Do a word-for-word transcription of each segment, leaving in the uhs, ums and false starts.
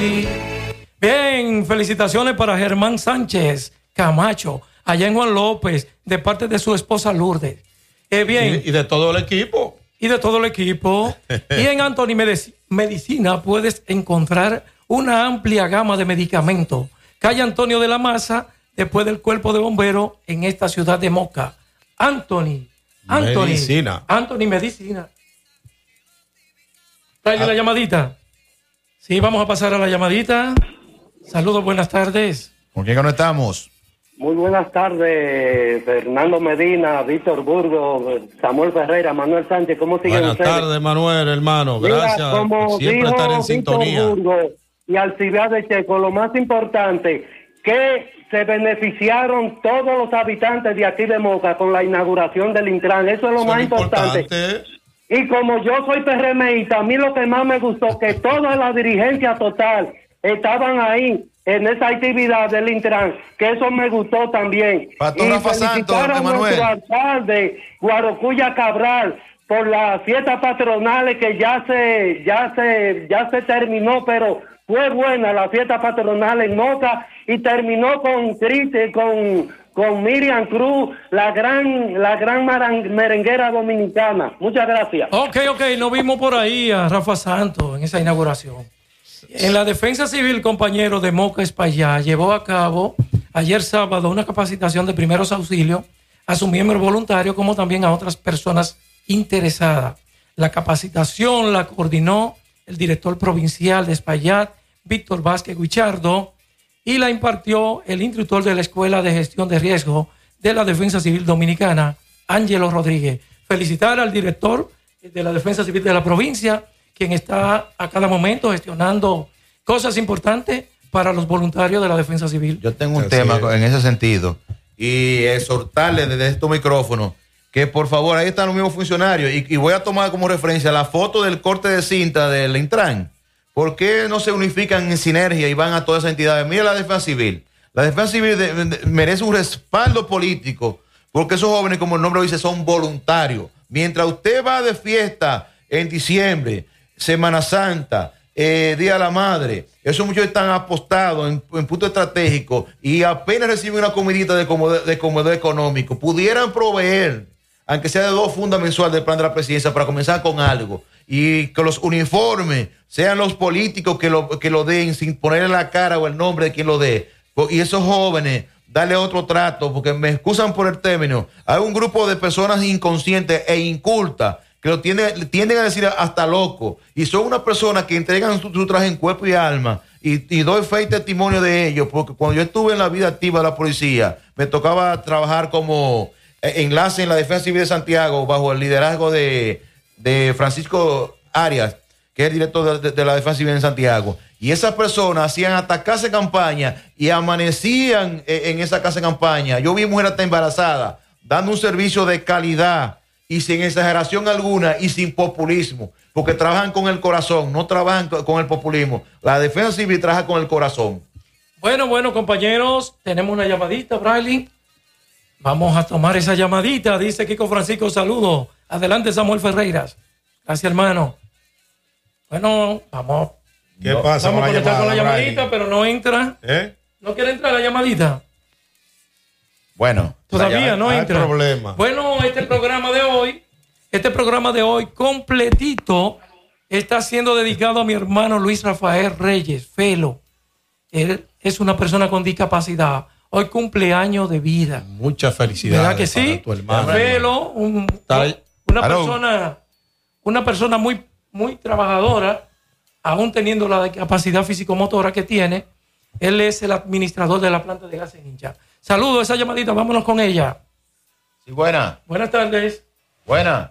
ti. Bien, felicitaciones para Germán Sánchez Camacho, allá en Juan López, de parte de su esposa Lourdes. Eh, bien. Y, y de todo el equipo. Y de todo el equipo. Y en Anthony Medic- Medicina puedes encontrar una amplia gama de medicamentos. Calle Antonio de la Maza, después del Cuerpo de Bomberos, en esta ciudad de Moca. Anthony. Anthony. Medicina. Anthony Medicina. Trae la llamadita. Sí, vamos a pasar a la llamadita. Saludos, buenas tardes. ¿Con quién no estamos? Muy buenas tardes, Fernando Medina, Víctor Burgos, Samuel Ferreira, Manuel Sánchez, ¿cómo siguen Buenas ustedes? tardes, Manuel, hermano. Gracias. Mira, como por siempre dijo estar en Víctor sintonía. Burgos y Alcibiades Checo, lo más importante, que se beneficiaron todos los habitantes de aquí de Moca con la inauguración del Intran. Eso es lo Eso más es importante. importante. Y como yo soy PRMista, a mí lo que más me gustó, que toda la dirigencia total estaban ahí en esa actividad del Intran, que eso me gustó también. Pastor y Rafa Santos, felicitar a Emanuel. nuestro alcalde, Guarocuya Cabral, por las fiestas patronales que ya se, ya se, ya se terminó, pero fue buena la fiesta patronal en Moca y terminó con Cris- con con Miriam Cruz, la gran, la gran maran- merenguera dominicana. Muchas gracias. Ok, ok, nos vimos por ahí a Rafa Santos en esa inauguración. En la Defensa Civil, compañero de Moca Espaillá, llevó a cabo ayer sábado una capacitación de primeros auxilios a sus miembros voluntarios como también a otras personas interesadas. La capacitación la coordinó el director provincial de Espaillat, Víctor Vázquez Guichardo, y la impartió el instructor de la Escuela de Gestión de Riesgo de la Defensa Civil Dominicana, Ángelo Rodríguez. Felicitar al director de la Defensa Civil de la provincia, quien está a cada momento gestionando cosas importantes para los voluntarios de la Defensa Civil. Yo tengo un Así tema es. en ese sentido y exhortarle desde estos micrófonos que por favor, ahí están los mismos funcionarios y, y voy a tomar como referencia la foto del corte de cinta del Intran. ¿Por qué no se unifican en sinergia y van a todas esas entidades? Mira la Defensa Civil. La Defensa Civil de, de, merece un respaldo político porque esos jóvenes, como el nombre lo dice, son voluntarios. Mientras usted va de fiesta en diciembre, Semana Santa, eh, Día de la Madre, esos muchachos están apostados en, en punto estratégico y apenas reciben una comidita de comodidad, de comodidad económico. Pudieran proveer, aunque sea de dos fundas mensuales del plan de la presidencia, para comenzar con algo. Y que los uniformes sean los políticos que lo, que lo den sin ponerle la cara o el nombre de quien lo dé. Y esos jóvenes, darle otro trato, porque me excusan por el término. Hay un grupo de personas inconscientes e incultas que lo tienden, tienden a decir hasta loco. Y son unas personas que entregan su, su traje en cuerpo y alma. Y, y doy fe y testimonio de ellos, porque cuando yo estuve en la vida activa de la policía, me tocaba trabajar como enlace en la Defensa Civil de Santiago bajo el liderazgo de... de Francisco Arias, que es el director de, de la Defensa Civil en Santiago, y esas personas hacían hasta casa de campaña y amanecían en, en esa casa de campaña. Yo vi mujeres hasta embarazadas, dando un servicio de calidad y sin exageración alguna y sin populismo, porque trabajan con el corazón, no trabajan con el populismo. La Defensa Civil trabaja con el corazón. Bueno, bueno, compañeros, tenemos una llamadita, Braille. Vamos a tomar esa llamadita, dice Kiko Francisco, saludos. Adelante, Samuel Ferreiras. Gracias, hermano. Bueno, vamos. ¿Qué no, pasa vamos con a la conectar llamada, con la llamadita, Brian? pero no entra. ¿Eh? ¿No quiere entrar la llamadita? Bueno, Todavía no hay entra. problema. Bueno, este programa de hoy, este programa de hoy completito está siendo dedicado a mi hermano Luis Rafael Reyes, Felo. Él es una persona con discapacidad. Hoy cumpleaños de vida. Muchas felicidades. ¿Verdad que sí? para tu hermano. Felo, un- Está ahí. una Aló. persona, una persona muy, muy trabajadora, aún teniendo la capacidad físico-motora que tiene. Él es el administrador de la planta de gas en Hincha. Saludos, esa llamadita, vámonos con ella. sí, buena, Buenas tardes. buena.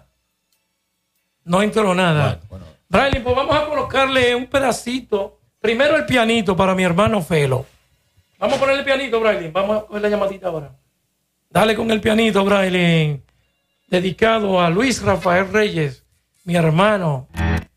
No entró nada. Bueno, bueno. Braille, pues vamos a colocarle un pedacito. Primero el pianito para mi hermano Felo. Vamos a ponerle el pianito, Braille. Vamos a coger la llamadita ahora. Dale con el pianito, Braille. Dedicado a Luis Rafael Reyes, mi hermano.